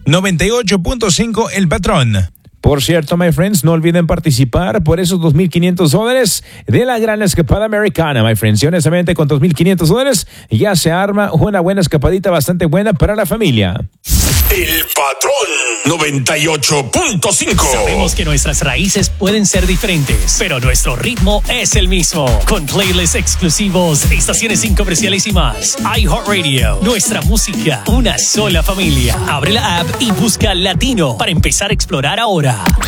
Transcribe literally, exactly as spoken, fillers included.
noventa y ocho punto cinco El Patrón. Por cierto, my friends, no olviden participar por esos dos mil quinientos dólares de la gran escapada americana, my friends. Y honestamente, con dos mil quinientos dólares ya se arma una buena escapadita bastante buena para la familia. El Patrón noventa y ocho punto cinco. Sabemos que nuestras raíces pueden ser diferentes, pero nuestro ritmo es el mismo. Con playlists exclusivos, estaciones sin comerciales y más. iHeartRadio, nuestra música, una sola familia. Abre la app y busca Latino para empezar a explorar ahora.